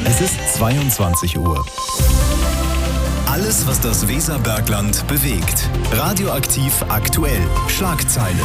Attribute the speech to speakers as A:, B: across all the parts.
A: Es ist 22 Uhr. Alles, was das Weserbergland bewegt. Radioaktiv aktuell. Schlagzeilen.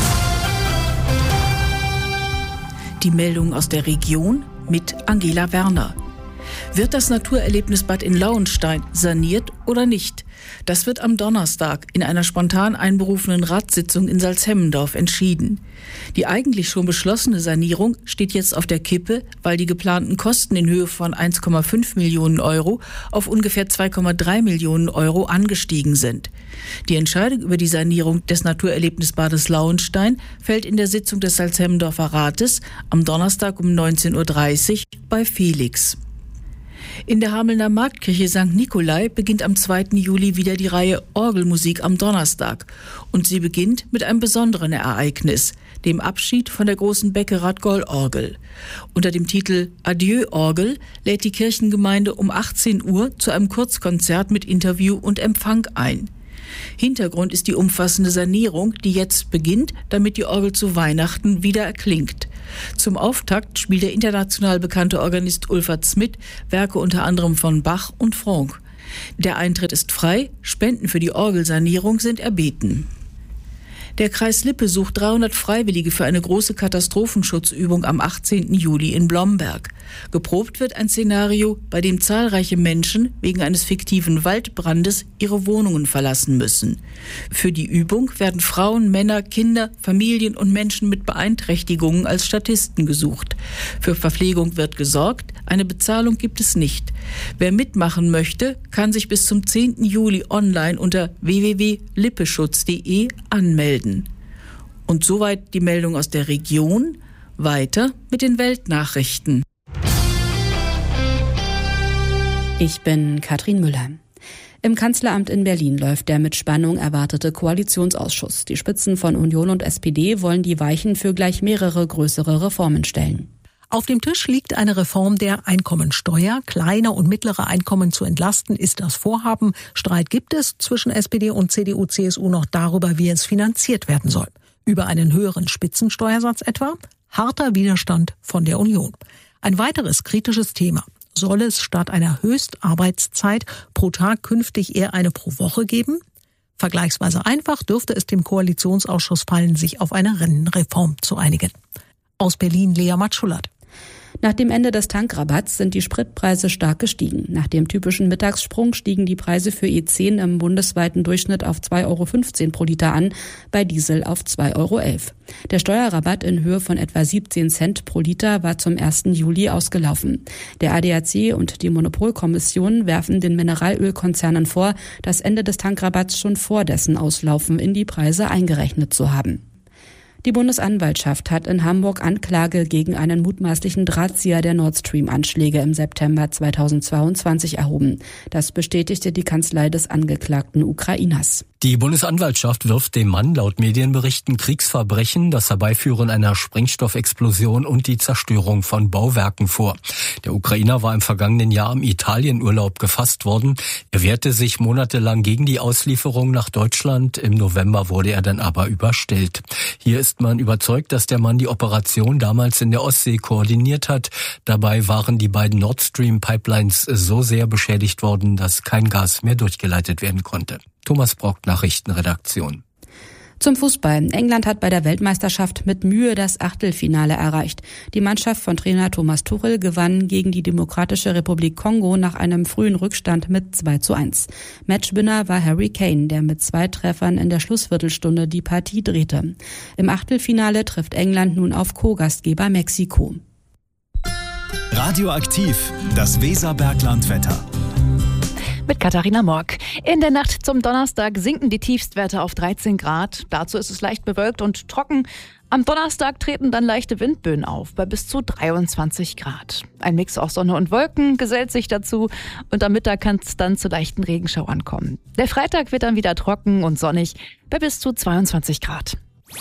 B: Die Meldung aus der Region mit Angela Werner. Wird das Naturerlebnisbad in Lauenstein saniert oder nicht? Das wird am Donnerstag in einer spontan einberufenen Ratssitzung in Salzhemmendorf entschieden. Die eigentlich schon beschlossene Sanierung steht jetzt auf der Kippe, weil die geplanten Kosten in Höhe von 1,5 Millionen Euro auf ungefähr 2,3 Millionen Euro angestiegen sind. Die Entscheidung über die Sanierung des Naturerlebnisbades Lauenstein fällt in der Sitzung des Salzhemmendorfer Rates am Donnerstag um 19.30 Uhr bei Felix. In der Hamelner Marktkirche St. Nikolai beginnt am 2. Juli wieder die Reihe Orgelmusik am Donnerstag. Und sie beginnt mit einem besonderen Ereignis, dem Abschied von der großen Beckerath-Goll-Orgel. Unter dem Titel Adieu Orgel lädt die Kirchengemeinde um 18 Uhr zu einem Kurzkonzert mit Interview und Empfang ein. Hintergrund ist die umfassende Sanierung, die jetzt beginnt, damit die Orgel zu Weihnachten wieder erklingt. Zum Auftakt spielt der international bekannte Organist Ulfert Smit Werke unter anderem von Bach und Franck. Der Eintritt ist frei, Spenden für die Orgelsanierung sind erbeten. Der Kreis Lippe sucht 300 Freiwillige für eine große Katastrophenschutzübung am 18. Juli in Blomberg. Geprobt wird ein Szenario, bei dem zahlreiche Menschen wegen eines fiktiven Waldbrandes ihre Wohnungen verlassen müssen. Für die Übung werden Frauen, Männer, Kinder, Familien und Menschen mit Beeinträchtigungen als Statisten gesucht. Für Verpflegung wird gesorgt, eine Bezahlung gibt es nicht. Wer mitmachen möchte, kann sich bis zum 10. Juli online unter www.lippeschutz.de anmelden. Und soweit die Meldung aus der Region. Weiter mit den Weltnachrichten.
C: Ich bin Katrin Müller. Im Kanzleramt in Berlin läuft der mit Spannung erwartete Koalitionsausschuss. Die Spitzen von Union und SPD wollen die Weichen für gleich mehrere größere Reformen stellen.
D: Auf dem Tisch liegt eine Reform der Einkommensteuer. Kleine und mittlere Einkommen zu entlasten ist das Vorhaben. Streit gibt es zwischen SPD und CDU-CSU noch darüber, wie es finanziert werden soll. Über einen höheren Spitzensteuersatz etwa? Harter Widerstand von der Union. Ein weiteres kritisches Thema. Soll es statt einer Höchstarbeitszeit pro Tag künftig eher eine pro Woche geben? Vergleichsweise einfach dürfte es dem Koalitionsausschuss fallen, sich auf eine Rentenreform zu einigen. Aus Berlin Lea Matschulat.
C: Nach dem Ende des Tankrabatts sind die Spritpreise stark gestiegen. Nach dem typischen Mittagssprung stiegen die Preise für E10 im bundesweiten Durchschnitt auf 2,15 € pro Liter an, bei Diesel auf 2,11 €. Der Steuerrabatt in Höhe von etwa 17 Cent pro Liter war zum 1. Juli ausgelaufen. Der ADAC und die Monopolkommission werfen den Mineralölkonzernen vor, das Ende des Tankrabatts schon vor dessen Auslaufen in die Preise eingerechnet zu haben. Die Bundesanwaltschaft hat in Hamburg Anklage gegen einen mutmaßlichen Drahtzieher der Nord Stream-Anschläge im September 2022 erhoben. Das bestätigte die Kanzlei des angeklagten Ukrainers.
E: Die Bundesanwaltschaft wirft dem Mann laut Medienberichten Kriegsverbrechen, das Herbeiführen einer Sprengstoffexplosion und die Zerstörung von Bauwerken vor. Der Ukrainer war im vergangenen Jahr im Italienurlaub gefasst worden. Er wehrte sich monatelang gegen die Auslieferung nach Deutschland. Im November wurde er dann aber überstellt. Hier ist man überzeugt, dass der Mann die Operation damals in der Ostsee koordiniert hat. Dabei waren die beiden Nord Stream Pipelines so sehr beschädigt worden, dass kein Gas mehr durchgeleitet werden konnte. Thomas Brock, Nachrichtenredaktion.
C: Zum Fußball. England hat bei der Weltmeisterschaft mit Mühe das Achtelfinale erreicht. Die Mannschaft von Trainer Thomas Tuchel gewann gegen die Demokratische Republik Kongo nach einem frühen Rückstand mit 2:1. Matchwinner war Harry Kane, der mit 2 Treffern in der Schlussviertelstunde die Partie drehte. Im Achtelfinale trifft England nun auf Co-Gastgeber Mexiko.
A: Radioaktiv, das Weserberglandwetter.
F: Mit Katharina Morg. In der Nacht zum Donnerstag sinken die Tiefstwerte auf 13 Grad. Dazu ist es leicht bewölkt und trocken. Am Donnerstag treten dann leichte Windböen auf, bei bis zu 23 Grad. Ein Mix aus Sonne und Wolken gesellt sich dazu und am Mittag kann es dann zu leichten Regenschauern kommen. Der Freitag wird dann wieder trocken und sonnig, bei bis zu 22 Grad.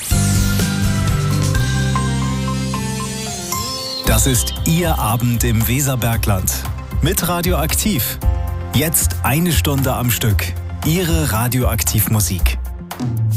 A: Das ist Ihr Abend im Weserbergland. Mit Radioaktiv. Jetzt 1 Stunde am Stück. Ihre Radioaktivmusik.